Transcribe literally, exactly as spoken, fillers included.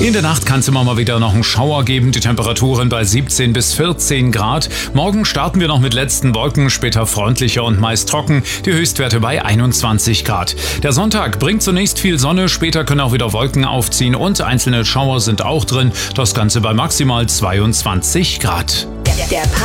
In der Nacht kann es immer mal wieder noch einen Schauer geben, die Temperaturen bei siebzehn bis vierzehn Grad. Morgen starten wir noch mit letzten Wolken, später freundlicher und meist trocken, die Höchstwerte bei einundzwanzig Grad. Der Sonntag bringt zunächst viel Sonne, später können auch wieder Wolken aufziehen und einzelne Schauer sind auch drin, das Ganze bei maximal zweiundzwanzig Grad. Der